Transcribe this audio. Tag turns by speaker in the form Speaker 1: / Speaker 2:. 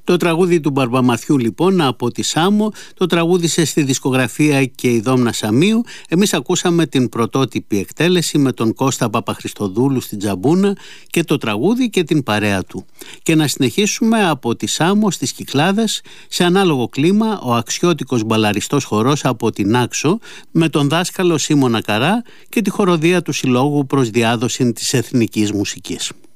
Speaker 1: Το τραγούδι του Μπαρμπαμαθιού λοιπόν από τη Σάμο, το τραγούδισε στη δισκογραφία και η Δόμνα Σαμίου. Εμείς ακούσαμε την πρωτότυπη εκτέλεση με τον Κώστα Παπαχριστοδούλου στην τζαμπούνα και το τραγούδι και την παρέα του. Και να συνεχίσουμε από τη Σάμο στις Κυκλάδες, σε ανάλογο κλίμα ο αξιώτικος μπαλαριστός χορός από την Άξο με τον δάσκαλο Σίμωνα Καρά και τη χοροδία του Συλλόγου προς διάδοση της εθνικής μουσικής.